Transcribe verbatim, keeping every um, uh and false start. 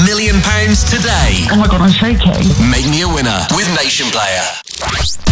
million pounds today. Oh my god, I'm shaking. Make me a winner with Nation Player.